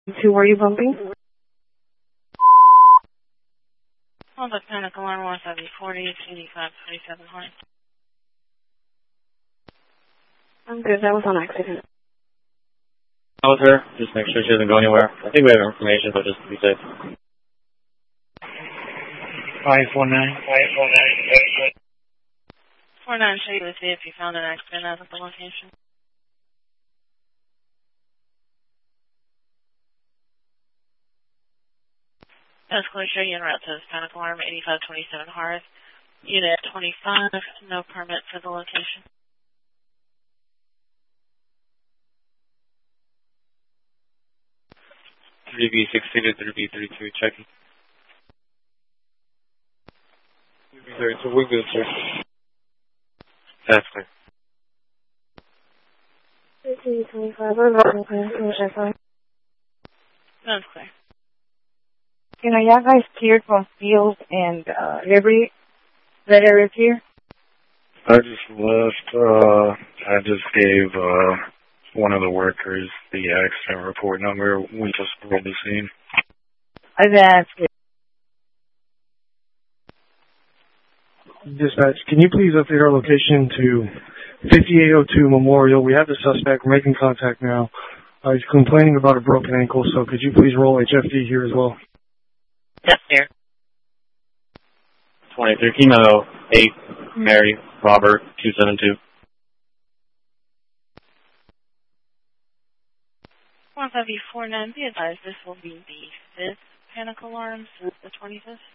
Who were you bumping? Hold up, panic alarm 17040, 8527 Horn. I'm good. That was on accident. I was her. Just make sure she doesn't go anywhere. I think we have information, but just to be safe. 549. 49, show you to see if you found an accident as of the location. That's clear, show you en route to panic alarm 8527 Harth. Unit 25, no permit for the location. B 60 to 3B32, checking. 3B32, we're good, sir. That's clear. 325, we're rolling clear. That's clear. You know, y'all guys cleared from Field and Liberty? That area clear? I just left. I just gave one of the workers the accident report number. We just pulled the scene. That's good. Dispatch, can you please update our location to 5802 Memorial? We have the suspect. We're making contact now. He's complaining about a broken ankle, so could you please roll HFD here as well? Yes, sir. 2013 8, Mary, Robert, 272. 154.9, be advised this will be the 5th panic alarm since the 25th.